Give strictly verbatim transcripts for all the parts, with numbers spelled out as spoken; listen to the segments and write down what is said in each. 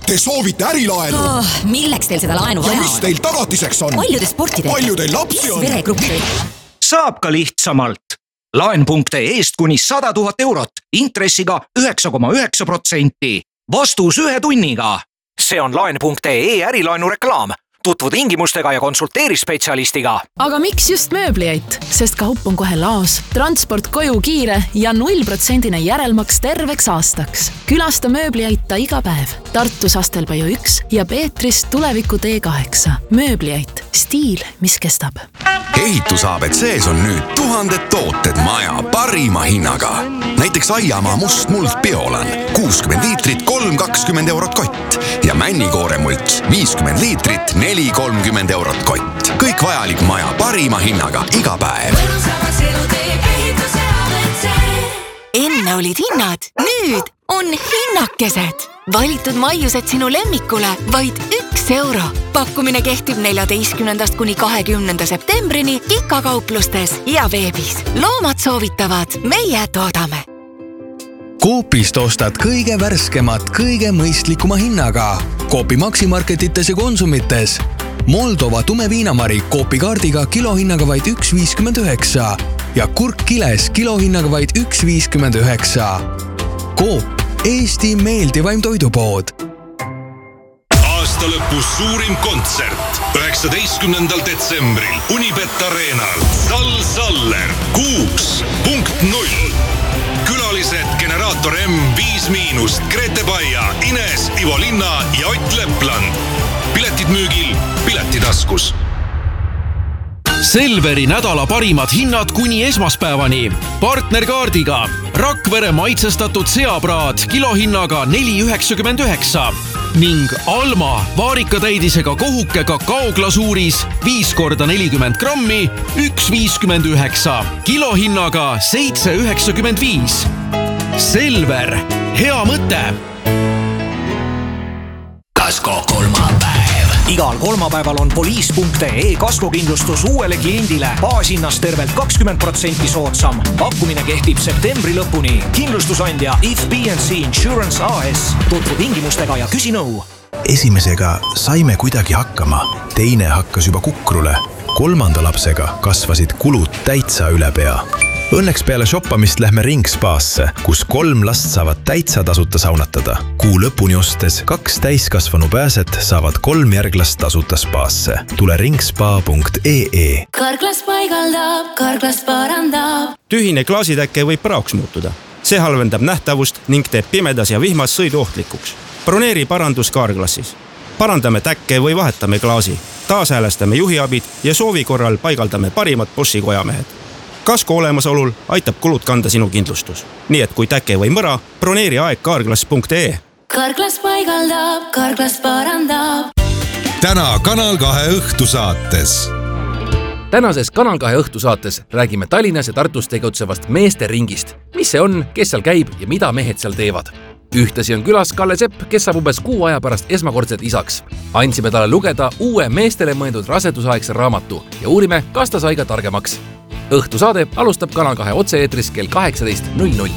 Te soovite ärilaenu? Oh, milleks teil seda laenu vaja ja on? mis teil tagatiseks on? Paljude sportidega. Palju teil lapsi on? Veregruppi. Saab ka lihtsamalt. Laen.ee eest kuni sada tuhat eurot, intressiga üheksa koma üheksa protsenti. Vastus ühe tunniga. See on laen.ee ärilaenu reklaam. Tutvu tingimustega ja konsulteeri spetsialistiga. Aga miks just mööbliait? Sest kaup on kohe laos, transport koju kiire ja null protsendine järelmaks terveks aastaks. Külasta mööbliaita iga päev. Tartus Astelpaju üks ja Peetris tuleviku tee kaheksa. Mööbliait. Stiil, mis kestab. Ehitus A B C-s on nüüd tuhanded tooted maja parima hinnaga. Näiteks Aiamaa must muld Biolan. kuuskümmend liitrit, kolm kakskümmend eurot kott. Ja männikooremults viiskümmend liitrit, neli kolmkümmend eurot kott. Kõik vajalik maja parima hinnaga iga päev. Enne olid hinnad, nüüd on hinnakesed. Valitud maiused sinu lemmikule vaid üks euro. Pakkumine kehtib neljateistkümnendast kuni kahekümnenda septembrini ikakauplustes ja veebis. Loomad soovitavad, meie toodame. Coopist ostad kõige värskemat, kõige mõistlikuma hinnaga. Coopi maksimarketites ja konsumites. Moldova tumeviinamari Coopi kaardiga kilohinnaga vaid üks viiskümmend üheksa ja kurk kiles kilohinnaga vaid üks viiskümmend üheksa. Coop, Eesti meeldivaim toidupood. Aasta lõpus suurim kontsert üheksateistkümnendal detsembril Unibet Arenal. Sal Saller kuus punkt null. Külalised Generaator M viis miinust, Grete Baia, Ines, Ivo Linna ja Ott Lepland. Piletid müügil Piletitaskus. Selveri nädala parimad hinnad kuni esmaspäevani. Partnerkaardiga Rakvere maitsestatud seapraad kilohinnaga neli üheksakümmend üheksa ning Alma vaarikatäidisega kohuke kakaoglasuuris viis korda nelikümmend grammi üks viiskümmend üheksa kilohinnaga seitse üheksakümmend viis. Selver, hea mõte! Kasko kolmapäev. Igal kolmapäeval on poliis punkt ee kaskokindlustus uuele kliendile baashinnast tervelt kakskümmend protsenti soodsam. Pakkumine kehtib septembri lõpuni. Kindlustusandja If B and C Insurance A S. Tutvu tingimustega ja küsi nõu. Esimesega saime kuidagi hakkama, teine hakkas juba kukrule. Kolmanda lapsega kasvasid kulud täitsa üle pea. Õnneks peale shoppamist lähme Ringspaasse, kus kolm last saavad täitsa tasuta saunatada. Kuu lõpuni ostes kaks täiskasvanu pääset saavad kolm järglast tasuta spaasse. Tule ringspa punkt ee. Karklas paigaldab, Karklas parandab. Tühine klaasitäkke võib praoks muutuda. See halvendab nähtavust ning teeb pimedas ja vihmas sõidu ohtlikuks. Broneeri parandus Karklassis. Parandame täkke või vahetame klaasi. Taashäälestame juhiabid ja soovi korral paigaldame parimad Boschi kojamehed. Kasko olemasolul aitab kulud kanda sinu kindlustus. Nii et kui täke või mõra, broneeri aeg karklas punkt ee. Karklas paigaldab, Karklas parandab. Täna Kanal kahe õhtusaates. Tänases Kanal kahe õhtusaates räägime Tallinnas ja Tartus tegutsevast meeste ringist. Mis see on, kes seal käib ja mida mehed seal teevad? Ühtasi on külas Kalle Sepp, kes saab umbes kuu aja pärast esmakordselt isaks. Andsime talle lugeda uue meestele mõeldud rasedusaegse raamatu ja uurime, kas ta sai ka targemaks. Õhtusaade alustab Kanal kahe otse-eetris kell kaheksateist null null.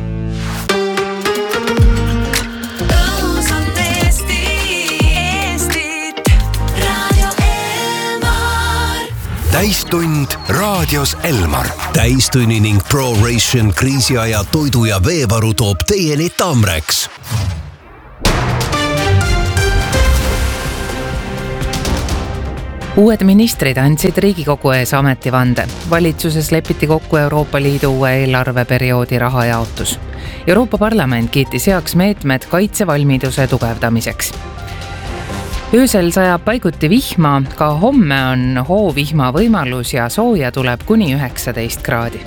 Täistund raadios Elmar. Täistunni ning ProRation kriisiaja toidu ja veevaru toob teieni Tamreks. Uued ministrid andsid Riigikogu ees ametivande. Valitsuses lepiti kokku Euroopa Liidu uue eelarveperioodi rahajaotus. Euroopa Parlament kiitis heaks meetmed kaitsevalmiduse tugevdamiseks. Öösel sajab paiguti vihma, ka homme on hoovihma võimalus ja sooja tuleb kuni üheksateist kraadi.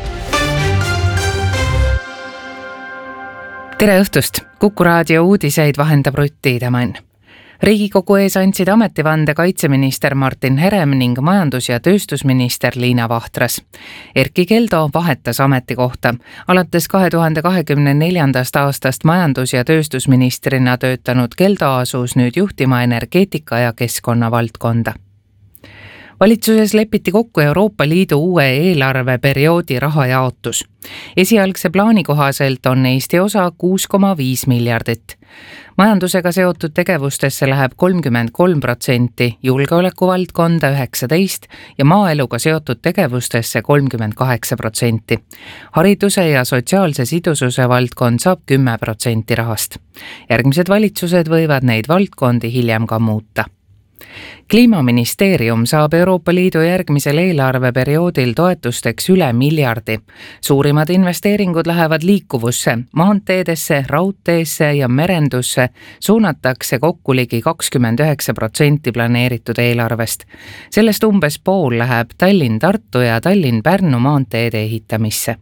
Tere õhtust! Kuku raadio uudiseid vahendab Rutt Tiidemann. Riigikogu ees andsid ametivande kaitseminister Martin Herem ning majandus- ja tööstusminister Liina Vahtras. Erkki Keldo vahetas ametikohta. Alates kahe tuhande kahekümne neljandast aastast majandus- ja tööstusministrina töötanud Keldo asus nüüd juhtima energeetika ja keskkonna valdkonda. valitsuses lepiti kokku Euroopa Liidu uue eelarveperioodi rahajaotus. Esialgse plaani kohaselt on Eesti osa kuus koma viis miljardit. Majandusega seotud tegevustesse läheb kolmkümmend kolm protsenti, julgeolekuvaldkonda üheksateist ja maaeluga seotud tegevustesse kolmkümmend kaheksa protsenti. Hariduse ja sotsiaalse sidususe valdkond saab kümme protsenti rahast. Järgmised valitsused võivad neid valdkondi hiljem ka muuta. Kliimaministeerium saab Euroopa Liidu järgmisel eelarveperioodil toetusteks üle miljardi. Suurimad investeeringud lähevad liikuvusse, maanteedesse, raudteesse ja merendusse suunatakse kokku ligi kakskümmend üheksa protsenti planeeritud eelarvest. Sellest umbes pool läheb Tallinn-Tartu ja Tallinn-Pärnu maanteede ehitamisse.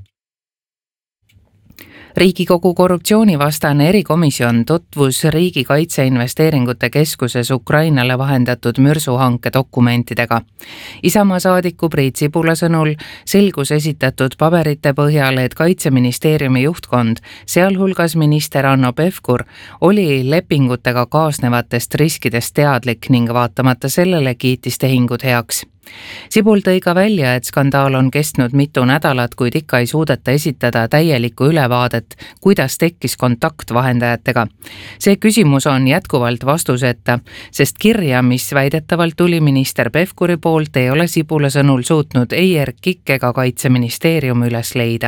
Riigikogu korruptsioonivastane erikomisjon tutvus Riigikaitse Investeeringute Keskuses Ukrainale vahendatud mürsuhanke dokumentidega. Isamaa saadiku Priit Sibula sõnul selgus esitatud paberite põhjal, et Kaitseministeeriumi juhtkond, sealhulgas minister Hanno Pevkur, oli lepingutega kaasnevatest riskidest teadlik ning vaatamata sellele kiitis tehingud heaks. Sibul tõi ka välja, et skandaal on kestnud mitu nädalat, kuid ikka ei suudeta esitada täielikku ülevaadet, kuidas tekkis kontakt vahendajatega. See küsimus on jätkuvalt vastuseta, sest kirja, mis väidetavalt tuli minister Pevkuri poolt, ei ole Sibula sõnul suutnud ei R K I K ega Kaitseministeerium üles leida.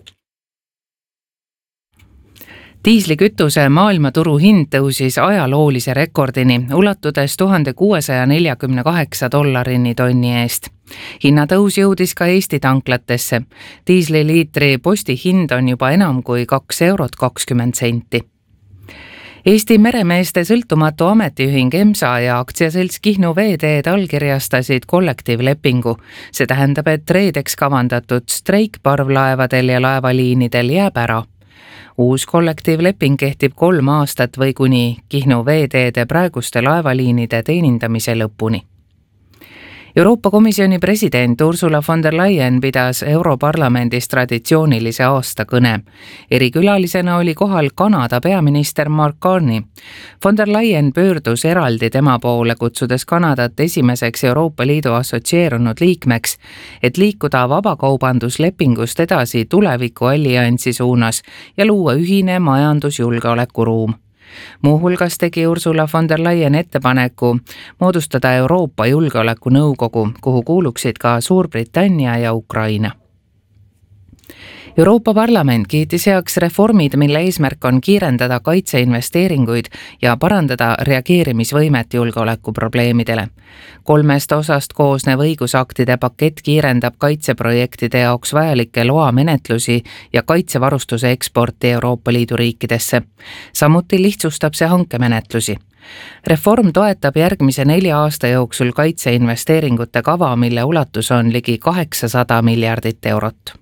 Diislikütuse maailmaturu hind tõusis ajaloolise rekordini, ulatudes tuhat kuussada nelikümmend kaheksa dollarini tonni eest. Hinnatõus jõudis ka Eesti tanklatesse. Diisliliitri posti hind on juba enam kui kaks eurot kakskümmend senti. Eesti meremeeste sõltumatu ametiühing EMSA ja aktsiaselts Kihnu veeteed allkirjastasid kollektiivlepingu. See tähendab, et reedeks kavandatud streik parvlaevadel ja laevaliinidel jääb ära. Uus kollektiivleping kehtib kolm aastat või kuni Kihnu veeteede praeguste laevaliinide teenindamise lõpuni. Euroopa Komisjoni president Ursula von der Leyen pidas Europarlamendis traditsioonilise aastakõne. Erikülalisena oli kohal Kanada peaminister Mark Carney. Von der Leyen pöördus eraldi tema poole, kutsudes Kanadat esimeseks Euroopa Liidu assotsieerunud liikmeks, et liikuda vabakaubanduslepingust edasi tuleviku alliansi suunas ja luua ühine majandusjulgeolekuruum. Muuhulgas tegi Ursula von der Leyen ettepaneku moodustada Euroopa Julgeolekunõukogu, kuhu kuuluksid ka Suurbritannia ja Ukraina. Euroopa Parlament kiitis heaks reformid, mille eesmärk on kiirendada kaitseinvesteeringuid ja parandada reageerimisvõimet julgeolekuprobleemidele. Kolmest osast koosnev õigusaktide pakett kiirendab kaitseprojektide jaoks vajalikke loamenetlusi ja kaitsevarustuse eksporti Euroopa Liidu riikidesse. Samuti lihtsustab see hankemenetlusi. Reform toetab järgmise nelja aasta jooksul kaitseinvesteeringute kava, mille ulatus on ligi kaheksasada miljardit eurot.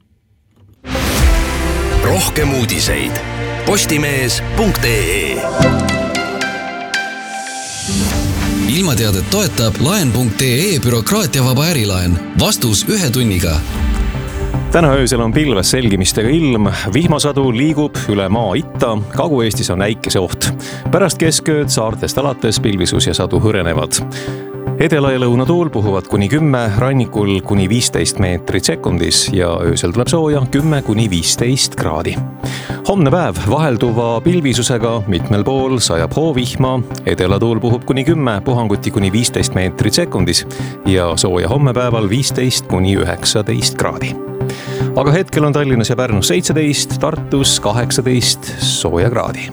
Rohkem uudiseid postimees punkt ee. Ilmateadet toetab laen punkt ee bürokraatiavaba ärilaen. Vastus ühe tunniga. Täna öösel on pilves selgimistega ilm, vihmasadu liigub üle maa itta, Kagu-Eestis on äikese oht. Pärast keskööd saartest alates pilvisus ja sadu hõrenevad. Edela ja lõunatuul puhuvad kuni kümme, rannikul kuni viisteist meetrit sekundis ja öösel tuleb sooja kümme kuni viisteist kraadi. Homne päev vahelduva pilvisusega mitmel pool sajab hoovihma, edelatuul puhub kuni kümme, puhanguti kuni viisteist meetrit sekundis ja sooja homme päeval viisteist kuni üheksateist kraadi. Aga hetkel on Tallinnas ja Pärnus seitseteist, Tartus kaheksateist sooja kraadi.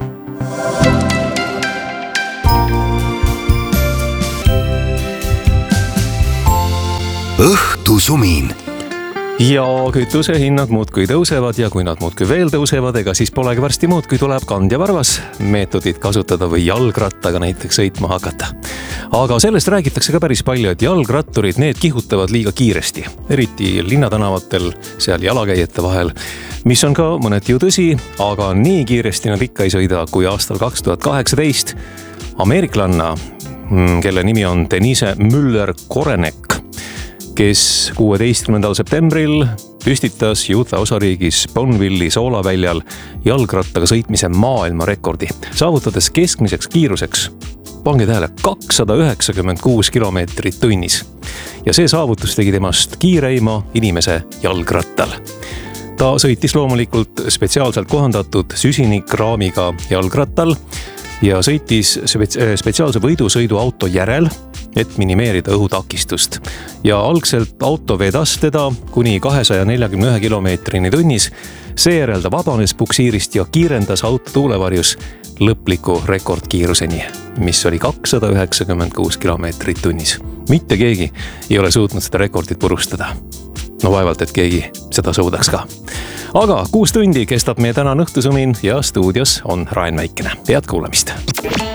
Õhtusumin. Ja kütuse hinnad muudkui tõusevad ja kui nad muudkui veel tõusevad, ega siis polegi varsti muud, kui tuleb kand ja varvas meetodit kasutada või jalgrattaga näiteks sõitma hakata. Aga sellest räägitakse ka päris palju, et jalgratturid need kihutavad liiga kiiresti, eriti linnatänavatel, seal jalakäijate vahel, mis on ka mõneti ju tõsi, aga nii kiiresti nad ikka ei sõida, kui aastal kaks tuhat kaheksateist ameeriklanna, kelle nimi on Denise Müller-Korenek, kes kuueteistkümnendal septembril püstitas Utah osariigis Bonneville'i soolaväljal jalgrattaga sõitmise maailmarekordi, saavutades keskmiseks kiiruseks pange tähele, kakssada üheksakümmend kuus kilomeetrit tunnis. Ja see saavutus tegi temast kiireima inimese jalgrattal. Ta sõitis loomulikult spetsiaalselt kohandatud süsinikraamiga jalgrattal ja sõitis spetsiaalse võidusõiduauto järel, et minimeerida õhutakistust. Ja algselt auto vedas teda kuni kahesaja neljakümne ühe kilomeetrini tunnis, seejärel ta vabanes puksiirist ja kiirendas auto tuulevarjus lõpliku rekordkiiruseni, mis oli kakssada üheksakümmend kuus kilomeetrit tunnis. Mitte keegi ei ole suutnud seda rekordit purustada. No vaevalt, et keegi seda suudaks ka. Aga kuus tundi kestab meie tänane õhtusumin ja stuudios on Raen Väikene. Head kuulamist!